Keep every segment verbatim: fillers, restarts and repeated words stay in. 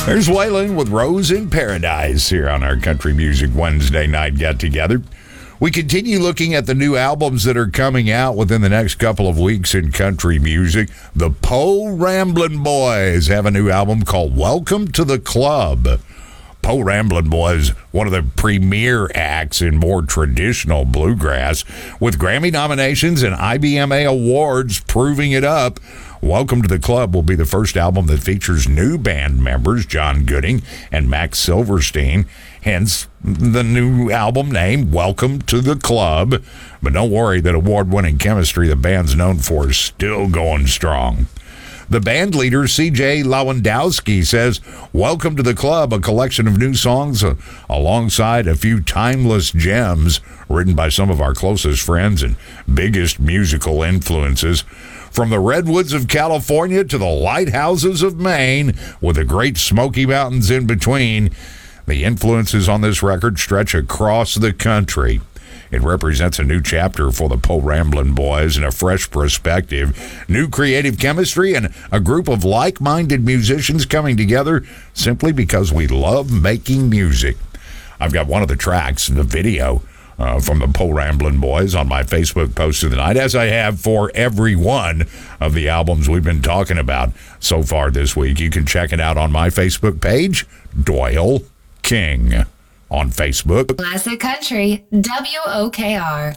There's Waylon with Rose in Paradise here on our Country Music Wednesday night get-together. We continue looking at the new albums that are coming out within the next couple of weeks in country music. The Po Ramblin' Boys have a new album called Welcome to the Club. Po Ramblin' Boys, one of the premier acts in more traditional bluegrass, with Grammy nominations and I B M A awards proving it up. Welcome to the Club will be the first album that features new band members, John Gooding and Max Silverstein, hence the new album name, Welcome to the Club. But don't worry, that award-winning chemistry the band's known for is still going strong. The band leader, C J Lewandowski, says, Welcome to the Club, a collection of new songs uh, alongside a few timeless gems written by some of our closest friends and biggest musical influences. From the redwoods of California to the lighthouses of Maine, with the Great Smoky Mountains in between, the influences on this record stretch across the country. It represents a new chapter for the Po Ramblin' Boys and a fresh perspective, new creative chemistry, and a group of like-minded musicians coming together simply because we love making music. I've got one of the tracks, the video, uh, from the Po Ramblin' Boys on my Facebook post of the night, as I have for every one of the albums we've been talking about so far this week. You can check it out on my Facebook page, Doyle King. On Facebook. Classic Country, W O K R.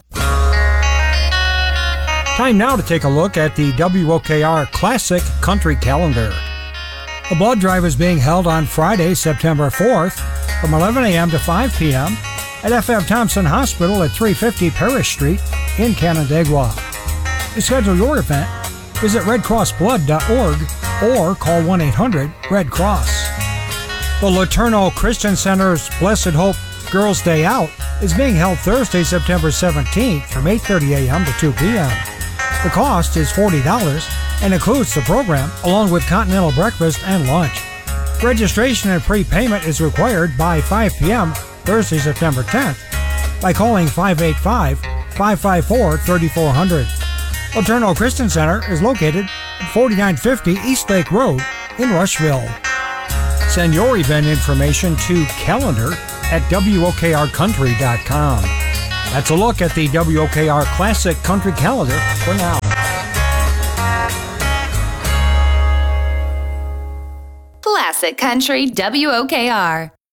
Time now to take a look at the W O K R Classic Country Calendar. The blood drive is being held on Friday, September fourth, from eleven a.m. to five p.m. at F F Thompson Hospital at three fifty Parish Street in Canandaigua. To schedule your event, visit red cross blood dot org or call one eight hundred red cross. The Laterno Christian Center's Blessed Hope Girls' Day Out is being held Thursday, September seventeenth from eight thirty a.m. to two p.m. The cost is forty dollars and includes the program along with continental breakfast and lunch. Registration and prepayment is required by five p.m. Thursday, September tenth by calling five eight five, five five four, three four zero zero. Laterno Christian Center is located at forty-nine fifty East Lake Road in Rushville. Send your event information to calendar at W O K R country dot com. That's a look at the W O K R Classic Country Calendar for now. Classic Country, W O K R.